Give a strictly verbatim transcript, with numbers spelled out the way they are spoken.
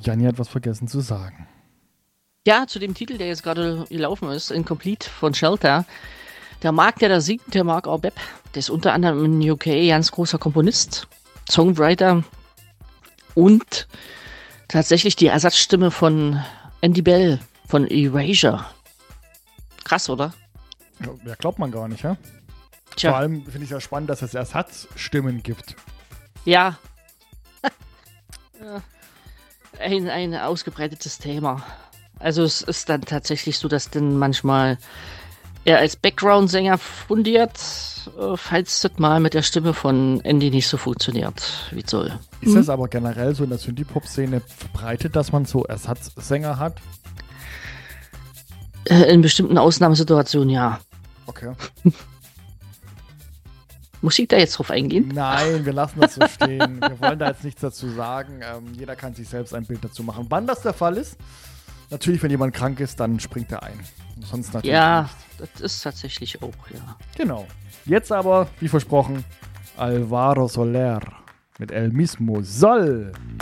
Janni hat was vergessen zu sagen. Ja, zu dem Titel, der jetzt gerade gelaufen ist, Incomplete von Shelter. Der Marc, der da singt, der Marc Arbeb, der ist unter anderem in U K ganz großer Komponist, Songwriter und tatsächlich die Ersatzstimme von Andy Bell von Erasure. Krass, oder? Ja, glaubt man gar nicht, ja? Tja. Vor allem finde ich ja spannend, dass es Ersatzstimmen gibt. Ja. ein, ein ausgebreitetes Thema. Also es ist dann tatsächlich so, dass dann manchmal er als Background-Sänger fundiert, falls das mal mit der Stimme von Andy nicht so funktioniert, wie es soll. Ist das aber generell so in der Synthie-Pop-Szene verbreitet, dass man so Ersatzsänger hat? In bestimmten Ausnahmesituationen, ja. Okay. Muss ich da jetzt drauf eingehen? Nein, wir lassen das so stehen. Wir wollen da jetzt nichts dazu sagen. Ähm, jeder kann sich selbst ein Bild dazu machen. Wann das der Fall ist? Natürlich, wenn jemand krank ist, dann springt er ein. Sonst natürlich ja, nicht. Das ist tatsächlich auch, ja. Genau. Jetzt aber, wie versprochen, Alvaro Soler mit El Mismo Sol.